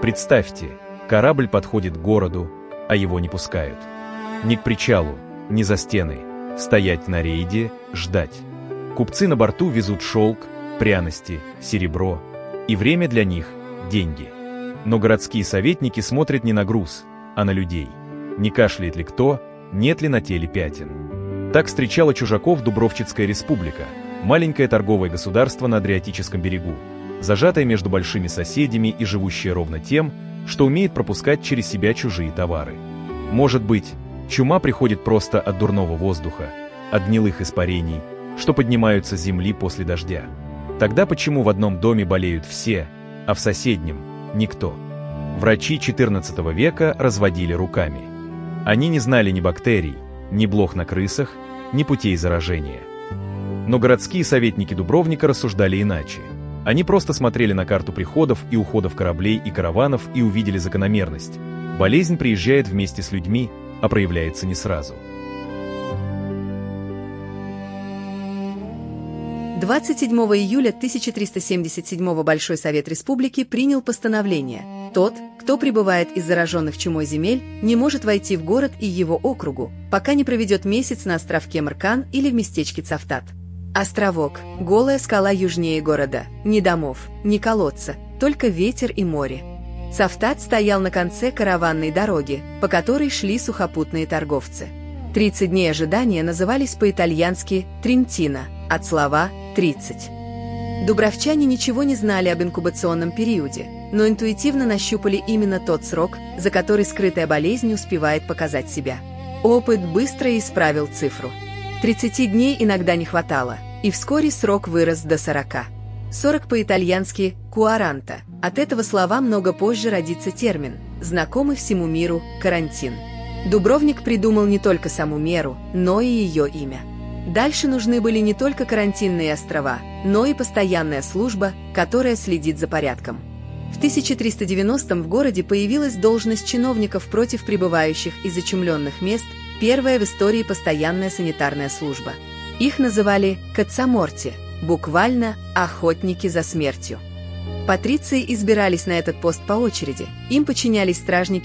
Представьте, корабль подходит к городу, а его не пускают. Ни к причалу, ни за стены. Стоять на рейде, ждать. Купцы на борту везут шелк, пряности, серебро. И время для них – деньги. Но городские советники смотрят не на груз, а на людей. Не кашляет ли кто, нет ли на теле пятен. Так встречала чужаков Дубровчицкая республика, маленькое торговое государство на Адриатическом берегу, зажатое между большими соседями и живущее ровно тем, что умеет пропускать через себя чужие товары. Может быть, чума приходит просто от дурного воздуха, от гнилых испарений, что поднимаются с земли после дождя. Тогда почему в одном доме болеют все, а в соседнем – никто? Врачи XIV века разводили руками. Они не знали ни бактерий, ни блох на крысах, ни путей заражения. Но городские советники Дубровника рассуждали иначе. Они просто смотрели на карту приходов и уходов кораблей и караванов и увидели закономерность. Болезнь приезжает вместе с людьми, а проявляется не сразу. 27 июля 1377 Большой Совет Республики принял постановление: тот, кто прибывает из зараженных чумой земель, не может войти в город и его округу, пока не проведет месяц на островке Маркан или в местечке Цавтат. Островок – голая скала южнее города, ни домов, ни колодца, только ветер и море. Цавтат стоял на конце караванной дороги, по которой шли сухопутные торговцы. 30 дней ожидания назывались по-итальянски «трентино», от слова «30». Дубровчане ничего не знали об инкубационном периоде, но интуитивно нащупали именно тот срок, за который скрытая болезнь успевает показать себя. Опыт быстро исправил цифру. 30 дней иногда не хватало, и вскоре срок вырос до 40. 40 по-итальянски «куаранта». От этого слова много позже родится термин, знакомый всему миру «карантин». Дубровник придумал не только саму меру, но и ее имя. Дальше нужны были не только карантинные острова, но и постоянная служба, которая следит за порядком. В 1390-м в городе появилась должность чиновников против прибывающих из зачумленных мест, первая в истории постоянная санитарная служба. Их называли «кацаморти», буквально «охотники за смертью». Патриции избирались на этот пост по очереди, им подчинялись стражники